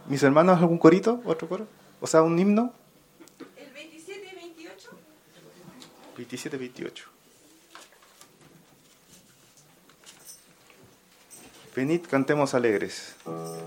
Mis hermanos, ¿algún corito? ¿Otro coro? O sea, un himno. El 27 y 28. 27, 28. Venid, cantemos alegres.